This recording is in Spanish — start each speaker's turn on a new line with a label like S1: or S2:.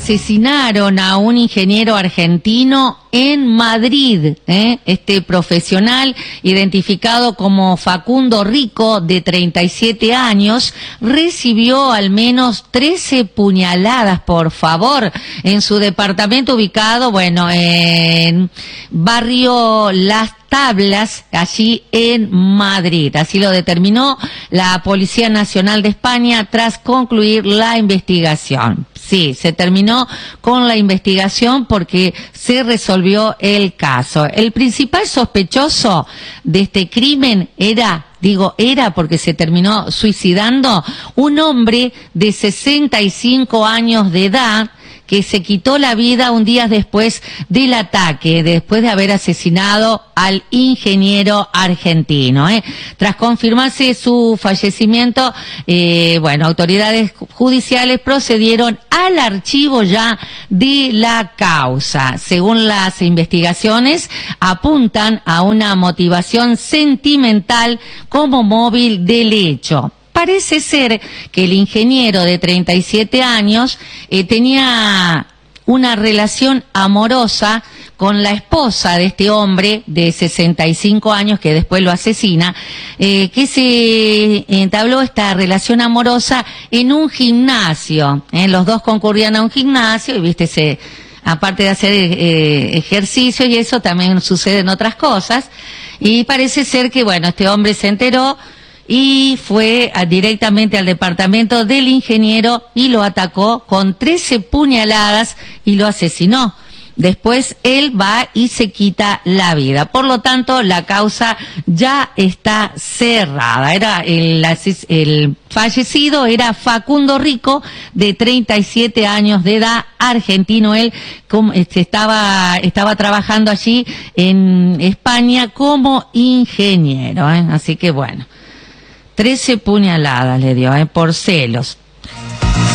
S1: asesinaron a un ingeniero argentino en Madrid. Este profesional, identificado como Facundo Rico, de 37 años, recibió al menos 13 puñaladas, por favor, en su departamento ubicado, en barrio Las Tablas, allí en Madrid. Así lo determinó la Policía Nacional de España tras concluir la investigación. Sí, se terminó con la investigación porque se resolvió el caso. El principal sospechoso de este crimen era porque se terminó suicidando, un hombre de 65 años de edad, que se quitó la vida un día después del ataque, después de haber asesinado al ingeniero argentino. Tras confirmarse su fallecimiento, autoridades judiciales procedieron al archivo ya de la causa. Según las investigaciones, apuntan a una motivación sentimental como móvil del hecho. Parece ser que el ingeniero de 37 años tenía una relación amorosa con la esposa de este hombre de 65 años que después lo asesina, que se entabló esta relación amorosa en un gimnasio. Los dos concurrían a un gimnasio y aparte de hacer ejercicio y eso, también suceden otras cosas. Y parece ser que, este hombre se enteró y fue directamente al departamento del ingeniero y lo atacó con 13 puñaladas y lo asesinó. Después él va y se quita la vida. Por lo tanto, la causa ya está cerrada. El fallecido era Facundo Rico, de 37 años de edad, argentino. Él estaba trabajando allí en España como ingeniero. Así que 13 puñaladas le dio, por celos.